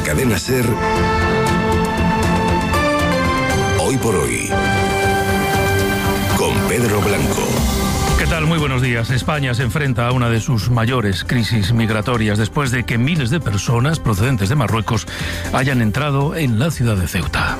Cadena SER, Hoy por Hoy, con Pedro Blanco. ¿Qué tal? Muy buenos días. España se enfrenta a una de sus mayores crisis migratorias después de que miles de personas procedentes de Marruecos hayan entrado en la ciudad de Ceuta.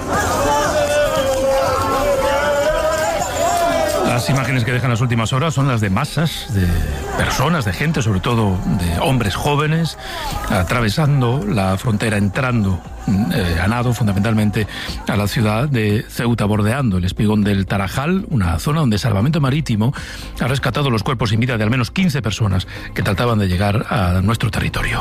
Las imágenes que dejan las últimas horas son las de masas de personas, de gente, sobre todo de hombres jóvenes, atravesando la frontera, entrando a nado fundamentalmente a la ciudad de Ceuta, bordeando el espigón del Tarajal, una zona donde Salvamento Marítimo ha rescatado los cuerpos sin vida de al menos 15 personas que trataban de llegar a nuestro territorio.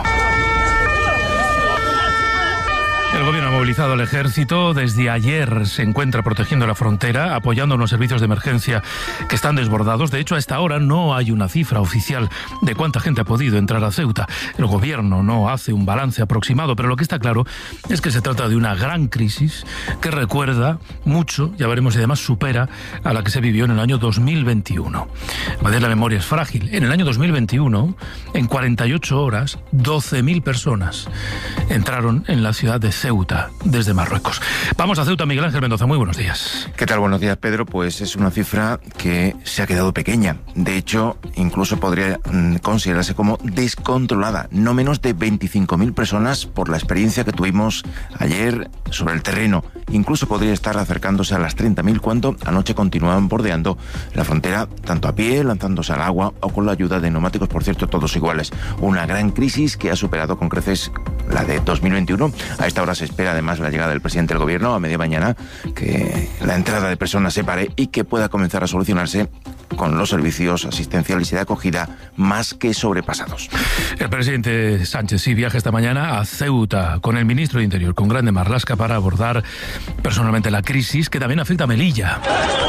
El gobierno ha movilizado al ejército. Desde ayer se encuentra protegiendo la frontera, apoyando a los servicios de emergencia que están desbordados. De hecho, a esta hora no hay una cifra oficial de cuánta gente ha podido entrar a Ceuta. El gobierno no hace un balance aproximado, pero lo que está claro es que se trata de una gran crisis que recuerda mucho, ya veremos si además supera a la que se vivió en el año 2021. A veces la memoria es frágil. En el año 2021, en 48 horas, 12.000 personas entraron en la ciudad de Ceuta desde Marruecos. Vamos a Ceuta, Miguel Ángel Mendoza, muy buenos días. ¿Qué tal? Buenos días, Pedro. Pues es una cifra que se ha quedado pequeña. De hecho, incluso podría considerarse como descontrolada. No menos de 25.000 personas por la experiencia que tuvimos ayer sobre el terreno. Incluso podría estar acercándose a las 30.000 cuando anoche continuaban bordeando la frontera, tanto a pie, lanzándose al agua o con la ayuda de neumáticos, por cierto, todos iguales. Una gran crisis que ha superado con creces la de 2021. A esta hora se espera además la llegada del presidente del gobierno a media mañana, que la entrada de personas se pare y que pueda comenzar a solucionarse con los servicios asistenciales y de acogida más que sobrepasados. El presidente Sánchez sí viaja esta mañana a Ceuta con el ministro de Interior, con Grande Marlaska, para abordar personalmente la crisis que también afecta a Melilla.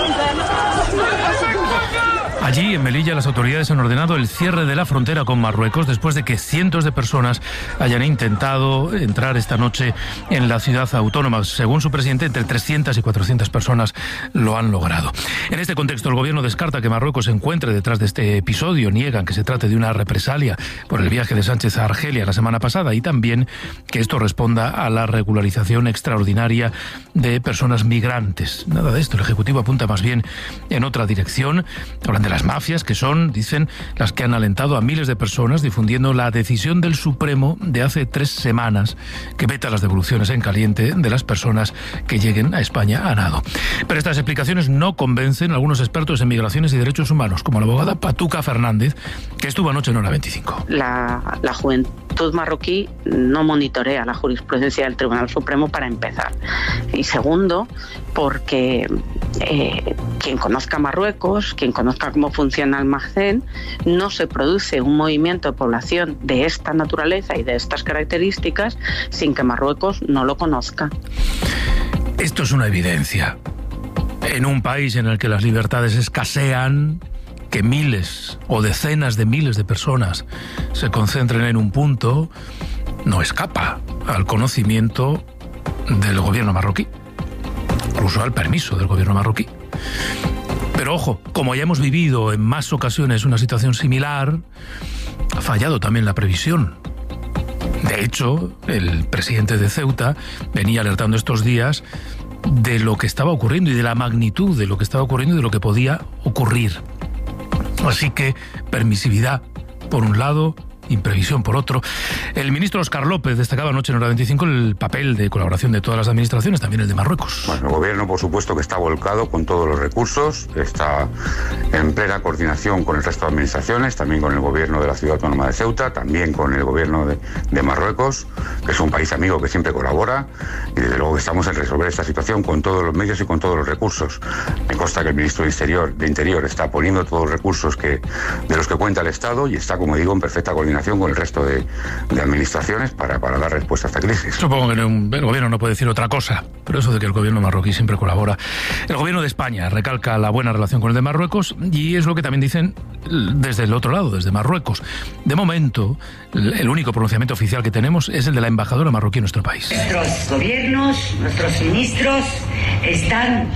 Allí, en Melilla, las autoridades han ordenado el cierre de la frontera con Marruecos después de que cientos de personas hayan intentado entrar esta noche en la ciudad autónoma. Según su presidente, entre 300 y 400 personas lo han logrado. En este contexto, el gobierno descarta que Marruecos se encuentre detrás de este episodio. Niegan que se trate de una represalia por el viaje de Sánchez a Argelia la semana pasada y también que esto responda a la regularización extraordinaria de personas migrantes. Nada de esto. El Ejecutivo apunta más bien en otra dirección. Hablan de las mafias, que son, dicen, las que han alentado a miles de personas, difundiendo la decisión del Supremo de hace 3 semanas que veta las devoluciones en caliente de las personas que lleguen a España a nado. Pero estas explicaciones no convencen a algunos expertos en migraciones y derechos humanos, como la abogada Patuca Fernández, que estuvo anoche en Hora 25. La juventud marroquí no monitorea la jurisprudencia del Tribunal Supremo, para empezar. Y segundo, porque quien conozca Marruecos, quien conozca cómo funciona el Maghreb, no se produce un movimiento de población de esta naturaleza y de estas características sin que Marruecos no lo conozca. Esto es una evidencia. En un país en el que las libertades escasean, que miles o decenas de miles de personas se concentren en un punto, no escapa al conocimiento del gobierno marroquí, incluso al permiso del gobierno marroquí. Pero ojo, como ya hemos vivido en más ocasiones una situación similar, ha fallado también la previsión. De hecho, el presidente de Ceuta venía alertando estos días de lo que estaba ocurriendo y de la magnitud de lo que estaba ocurriendo y de lo que podía ocurrir. Así que permisividad por un lado, imprevisión por otro. El ministro Óscar López destacaba anoche en Hora 25 el papel de colaboración de todas las administraciones, también el de Marruecos. Bueno, el gobierno, por supuesto, que está volcado con todos los recursos, está en plena coordinación con el resto de administraciones, también con el gobierno de la ciudad autónoma de Ceuta, también con el gobierno de Marruecos, que es un país amigo que siempre colabora, y desde luego que estamos en resolver esta situación con todos los medios y con todos los recursos. Me consta que el ministro de Interior está poniendo todos los recursos de los que cuenta el Estado y está, como digo, en perfecta coordinación con el resto de administraciones para dar respuesta a esta crisis. Supongo que el gobierno no puede decir otra cosa, pero eso de que el gobierno marroquí siempre colabora. El gobierno de España recalca la buena relación con el de Marruecos y es lo que también dicen desde el otro lado, desde Marruecos. De momento, el único pronunciamiento oficial que tenemos es el de la embajadora marroquí en nuestro país. Nuestros gobiernos, nuestros ministros están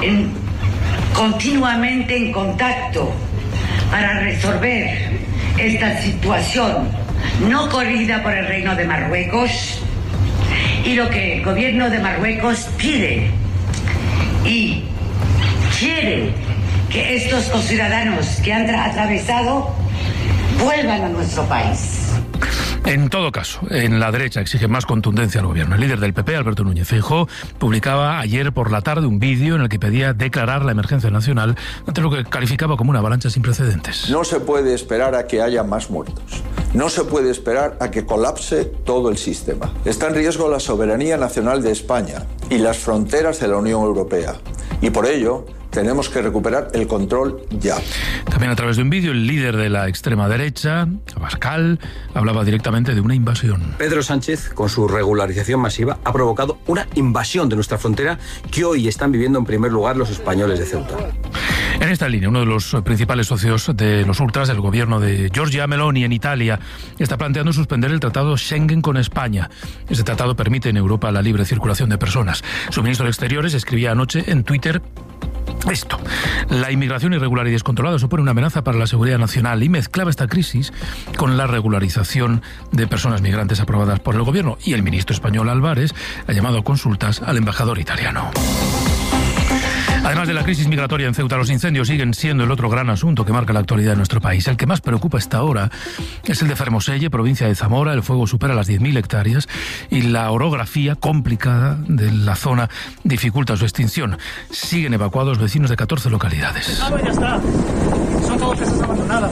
continuamente en contacto para resolver esta situación no corrida por el Reino de Marruecos Y lo que el gobierno de Marruecos pide y quiere que estos conciudadanos que han atravesado vuelvan a nuestro país. En todo caso, en la derecha exigen más contundencia al gobierno. El líder del PP, Alberto Núñez Feijóo, publicaba ayer por la tarde un vídeo en el que pedía declarar la emergencia nacional ante lo que calificaba como una avalancha sin precedentes. No se puede esperar a que haya más muertos. No se puede esperar a que colapse todo el sistema. Está en riesgo la soberanía nacional de España y las fronteras de la Unión Europea. Y por ello, tenemos que recuperar el control ya. También a través de un vídeo, el líder de la extrema derecha, Abascal, hablaba directamente de una invasión. Pedro Sánchez, con su regularización masiva, ha provocado una invasión de nuestra frontera que hoy están viviendo en primer lugar los españoles de Ceuta. En esta línea, uno de los principales socios de los ultras, el gobierno de Giorgia Meloni en Italia, está planteando suspender el tratado Schengen con España. Este tratado permite en Europa la libre circulación de personas. Su ministro de Exteriores escribía anoche en Twitter esto: la inmigración irregular y descontrolada supone una amenaza para la seguridad nacional, y mezclaba esta crisis con la regularización de personas migrantes aprobadas por el gobierno. Y el ministro español Álvarez ha llamado a consultas al embajador italiano. Además de la crisis migratoria en Ceuta, los incendios siguen siendo el otro gran asunto que marca la actualidad de nuestro país. El que más preocupa hasta ahora es el de Fermoselle, provincia de Zamora. El fuego supera las 10.000 hectáreas y la orografía complicada de la zona dificulta su extinción. Siguen evacuados vecinos de 14 localidades. Ya está. Son todas casas abandonadas.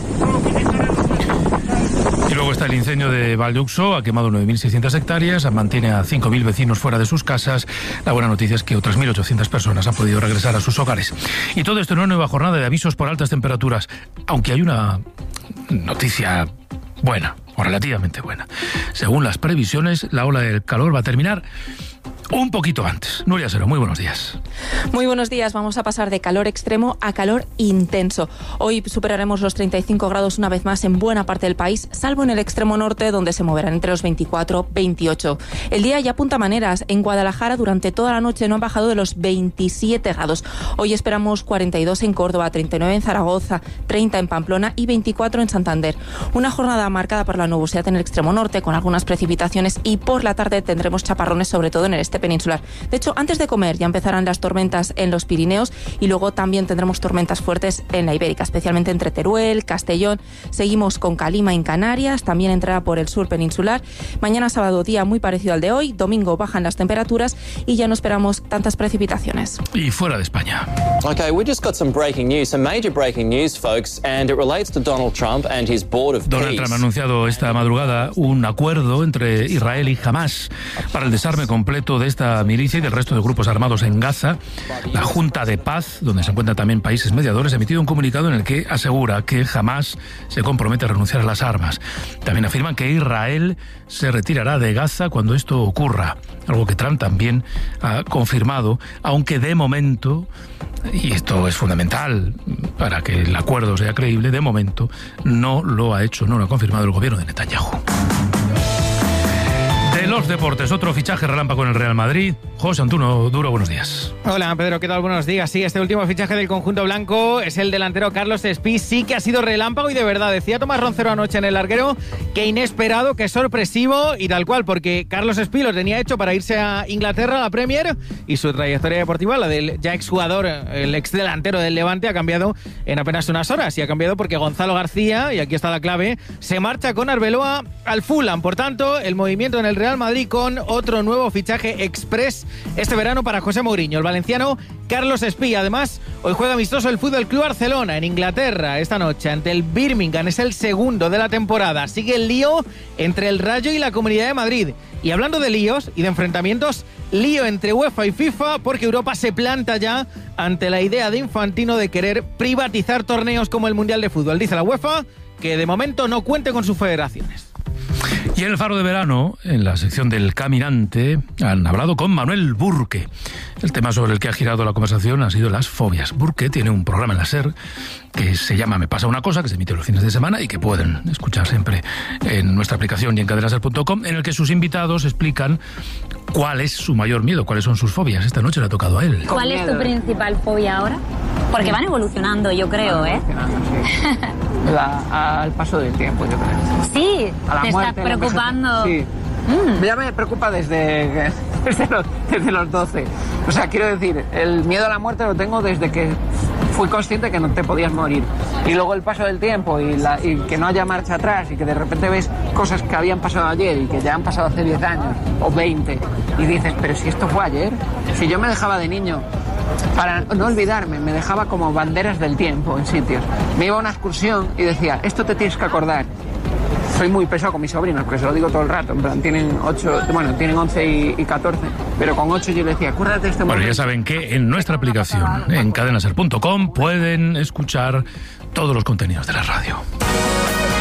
Y luego está el incendio de Valldeuxó, ha quemado 9.600 hectáreas, mantiene a 5.000 vecinos fuera de sus casas. La buena noticia es que otras 1.800 personas han podido regresar a sus hogares. Y todo esto en una nueva jornada de avisos por altas temperaturas, aunque hay una noticia buena, o relativamente buena. Según las previsiones, la ola del calor va a terminar un poquito antes. Nuria Sero, muy buenos días. Muy buenos días. Vamos a pasar de calor extremo a calor intenso. Hoy superaremos los 35 grados una vez más en buena parte del país, salvo en el extremo norte, donde se moverán entre los 24 y 28. El día ya apunta maneras. En Guadalajara durante toda la noche no han bajado de los 27 grados. Hoy esperamos 42 en Córdoba, 39 en Zaragoza, 30 en Pamplona y 24 en Santander. Una jornada marcada por la nubosidad en el extremo norte, con algunas precipitaciones, y por la tarde tendremos chaparrones, sobre todo en el este peninsular. De hecho, antes de comer ya empezarán las tormentas en los Pirineos, y luego también tendremos tormentas fuertes en la Ibérica, especialmente entre Teruel, Castellón. Seguimos con calima en Canarias, también entrará por el sur peninsular. Mañana sábado, día muy parecido al de hoy. Domingo bajan las temperaturas y ya no esperamos tantas precipitaciones. Y fuera de España. Okay, we just got some breaking news, some major breaking news, folks, and it relates to Donald Trump and his board of peace. Donald Trump ha anunciado esta madrugada un acuerdo entre Israel y Hamás para el desarme completo de esta milicia y del resto de grupos armados en Gaza. La Junta de Paz, donde se encuentran también países mediadores, ha emitido un comunicado en el que asegura que Hamás se compromete a renunciar a las armas. También afirman que Israel se retirará de Gaza cuando esto ocurra, algo que Trump también ha confirmado, aunque de momento, y esto es fundamental para que el acuerdo sea creíble, de momento no lo ha hecho, no lo ha confirmado el gobierno de Netanyahu. De los deportes, otro fichaje relámpago en el Real Madrid. José Antonio Duro, buenos días. Hola, Pedro, ¿qué tal? Buenos días. Sí, este último fichaje del conjunto blanco es el delantero Carlos Espí. Sí que ha sido relámpago y de verdad. Decía Tomás Roncero anoche en El Larguero que inesperado, que sorpresivo y tal cual, porque Carlos Espí lo tenía hecho para irse a Inglaterra, a la Premier, y su trayectoria deportiva, la del ya exjugador, el ex delantero del Levante, ha cambiado en apenas unas horas. Y ha cambiado porque Gonzalo García, y aquí está la clave, se marcha con Arbeloa al Fulham. Por tanto, el movimiento en el Real Madrid con otro nuevo fichaje express este verano para José Mourinho, el valenciano Carlos Espí. Además, hoy juega amistoso el Fútbol Club Barcelona en Inglaterra esta noche ante el Birmingham. Es el segundo de la temporada. Sigue el lío entre el Rayo y la Comunidad de Madrid. Y hablando de líos y de enfrentamientos, lío entre UEFA y FIFA, porque Europa se planta ya ante la idea de Infantino de querer privatizar torneos como el Mundial de Fútbol. Dice la UEFA que de momento no cuente con sus federaciones. Y en el Faro de Verano, en la sección del Caminante, han hablado con Manuel Burke. El tema sobre el que ha girado la conversación ha sido las fobias. Burke tiene un programa en la SER que se llama Me pasa una cosa, que se emite los fines de semana y que pueden escuchar siempre en nuestra aplicación y en cadenaser.com, en el que sus invitados explican cuál es su mayor miedo, cuáles son sus fobias. Esta noche le ha tocado a él. ¿Cuál es tu principal fobia ahora? Porque van evolucionando, yo creo, ¿eh? Al paso del tiempo, yo creo. Sí, te estás preocupando. Sí, Ya me preocupa desde los 12. O sea, quiero decir, el miedo a la muerte lo tengo desde que fui consciente que no te podías morir. Y luego el paso del tiempo y que no haya marcha atrás y que de repente ves cosas que habían pasado ayer y que ya han pasado hace 10 años o 20 y dices, pero si esto fue ayer, si yo me dejaba de niño, para no olvidarme, me dejaba como banderas del tiempo en sitios. Me iba a una excursión y decía, esto te tienes que acordar. Soy muy pesado con mis sobrinos, porque se lo digo todo el rato. En plan, tienen 11 y 14, pero con 8 yo le decía, acuérdate de este momento. Bueno, ya saben que en nuestra aplicación, en cadenaser.com, pueden escuchar todos los contenidos de la radio.